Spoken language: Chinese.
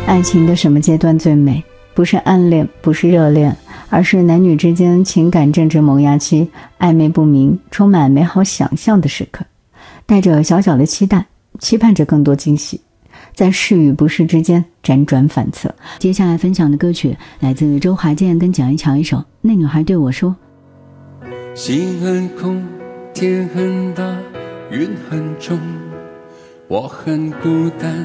爱情的什么阶段最美？不是暗恋，不是热恋，而是男女之间情感正值萌芽期，暧昧不明，充满美好想象的时刻，带着小小的期待，期盼着更多惊喜，在是与不是之间辗转反侧。接下来分享的歌曲来自周华健跟蒋一乔一首《那女孩对我说》。 心很空，天很大，云很重，我很孤单，